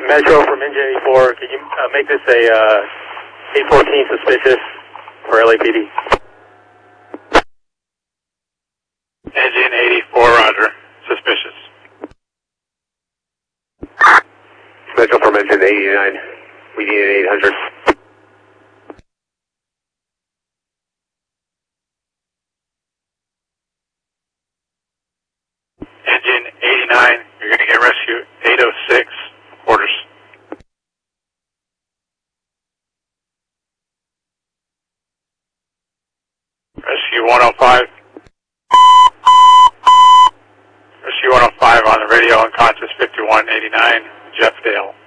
Metro from Engine 84, can you make this a 814 suspicious for LAPD? Engine 84, roger. Suspicious. Metro from Engine 89, we need an 800. Engine 89, you're going to get rescue 806, quarters. Rescue 105. Rescue 105 on the radio, unconscious 5189, Jeff Dale.